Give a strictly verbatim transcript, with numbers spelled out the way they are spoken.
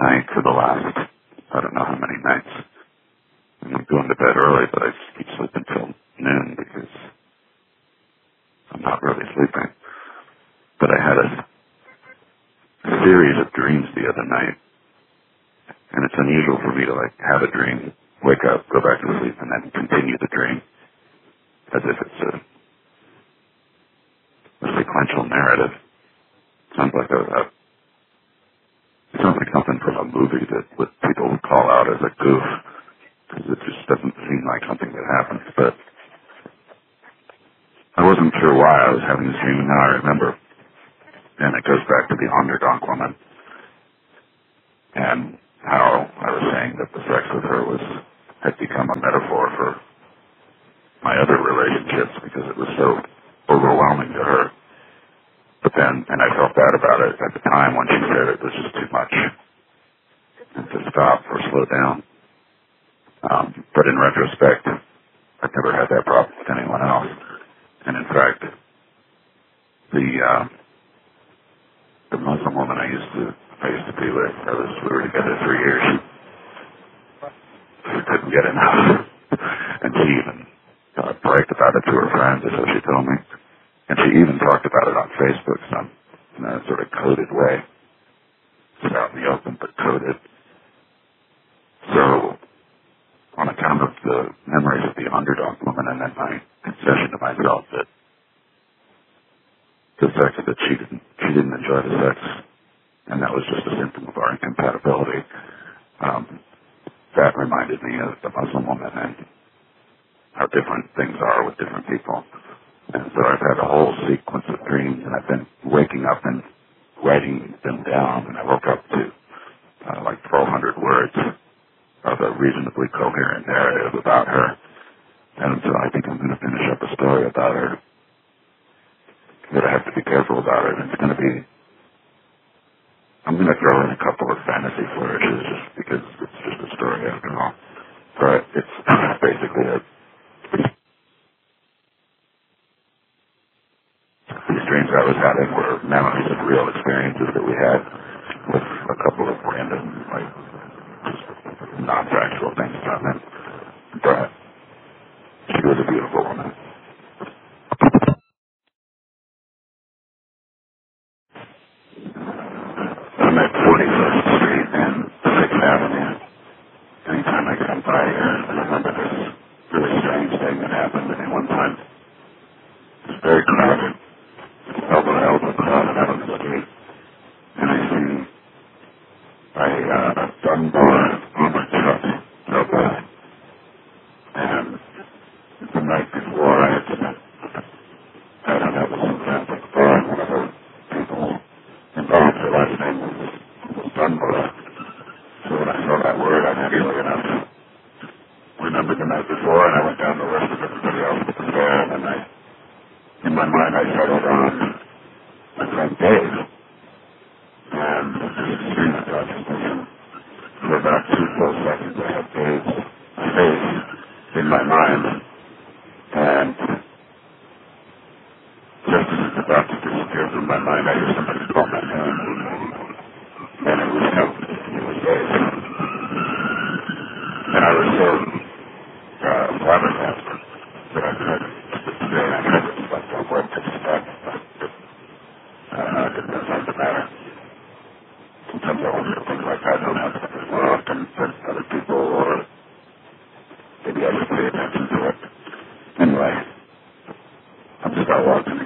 night for the last, I don't know how many nights. And I'm going to bed early, but I just keep sleeping till noon because I'm not really sleeping. But I had a series of dreams the other night. And it's unusual for me to, like, have a dream, wake up, go back to sleep, and then continue the dream as if it's a, a sequential narrative. Sounds like a, a it sounds like something from a movie that would, people would call out as a goof, because it just doesn't seem like something that happens. But I wasn't sure why I was having this dream, and now I remember. And it goes back to the underdog woman, and how I was saying that the sex with her was had become a metaphor for my other relationships because it was so overwhelming to her. But then, and I felt bad about it at the time when she said it was just too much and to stop or slow down. Um, but in retrospect, I've never had that problem with anyone else. And in fact, the uh, the Muslim woman I used to I used to be with, I was, we were together three years. She couldn't get enough, and she even uh, bragged about it to her friends, as so she told me. And she even talked about it on Facebook, some in a sort of coded way. It's out in the open, but coded. So, on account of the memories of the underdog woman and then my confession to myself that the sex that she didn't, she didn't enjoy the sex, and that was just a symptom of our incompatibility, um, that reminded me of the Muslim woman and how different things are with different people. And so I've had a whole sequence of dreams, and I've been waking up and writing them down, and I woke up to uh, like twelve hundred words of a reasonably coherent narrative about her. And so I think I'm going to finish up a story about her, but I have to be careful about it. It's going to be, I'm going to throw in a couple of fantasy flourishes just because it's just a story after all. But it's basically a These dreams I was having were memories of real experiences that we had with a couple of random, like, non-factual things happening. But she was a beautiful woman. I'm at forty-first Street and sixth Avenue. Anytime I come by here, I remember this really strange thing that happened to me one time. It was very crowded. Elbow to elbow crowded out on the street. And I see a uh, Dunbar on my truck go by. And the night before I had spent, I don't know, it was some kind of like bar, and one of the people involved, her last name was, was Dunbar. So when I saw that word, I naturally enough remembered the night before, and I went down the list of everybody else that was there, and I, in my mind, I settled on my friend Dave. And this is stream of consciousness, and for about two full seconds, I had Dave's face in my mind, and just as it's about to disappear from my mind, I hear somebody call my name, and it was him. It was Dave. And I was so uh, flabbergasted that I tried to today, and I tried to reflect on what to expect, but uh, it didn't seem to matter. Sometimes I wonder if things like that don't happen more often than other people, or maybe I should pay attention to it. Anyway, I'm just out walking